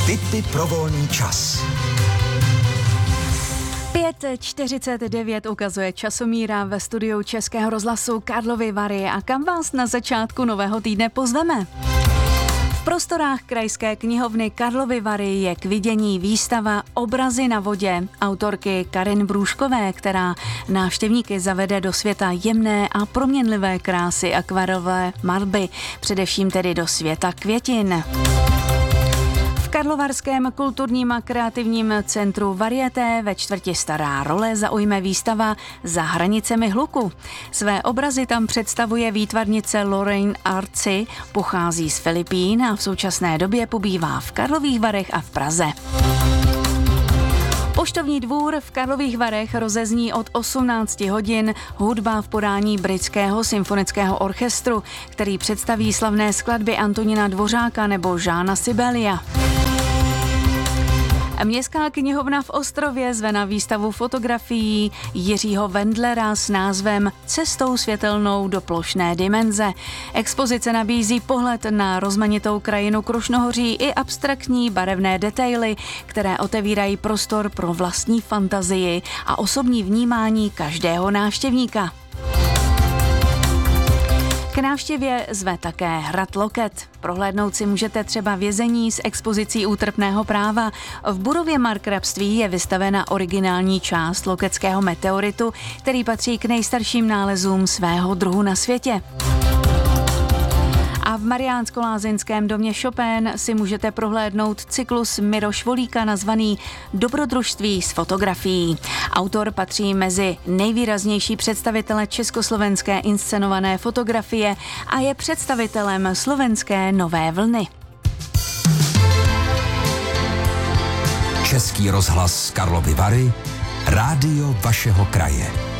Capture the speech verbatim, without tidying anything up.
Tipy pro volný čas. pět čtyřicet devět ukazuje časomíra ve studiu Českého rozhlasu Karlovy Vary a kam vás na začátku nového týdne pozveme. V prostorách Krajské knihovny Karlovy Vary je k vidění výstava Obrazy na vodě autorky Karin Brůškové, která návštěvníky zavede do světa jemné a proměnlivé krásy akvarelové malby, především tedy do světa květin. V Karlovarském kulturním a kreativním centru Varieté ve čtvrti Stará Role zaujme výstava Za hranicemi hluku. Své obrazy tam představuje výtvarnice Lorraine Arci, pochází z Filipín a v současné době pobývá v Karlových Varech a v Praze. Poštovní dvůr v Karlových Varech rozezní od osmnácti hodin hudba v podání Britského symfonického orchestru, který představí slavné skladby Antonína Dvořáka nebo Žána Sibelia. Městská knihovna v Ostrově zve na výstavu fotografií Jiřího Wendlera s názvem Cestou světelnou do plošné dimenze. Expozice nabízí pohled na rozmanitou krajinu Krušnohoří i abstraktní barevné detaily, které otevírají prostor pro vlastní fantazii a osobní vnímání každého návštěvníka. K návštěvě zve také hrad Loket. Prohlédnout si můžete třeba vězení s expozicí útrpného práva. V budově markrabství je vystavena originální část loketského meteoritu, který patří k nejstarším nálezům svého druhu na světě. A v Mariánsko-Lázeňském domě Chopin si můžete prohlédnout cyklus Miro Švolíka nazvaný Dobrodružství s fotografií. Autor patří mezi nejvýraznější představitele československé inscenované fotografie a je představitelem slovenské nové vlny. Český rozhlas Karlovy Vary, rádio vašeho kraje.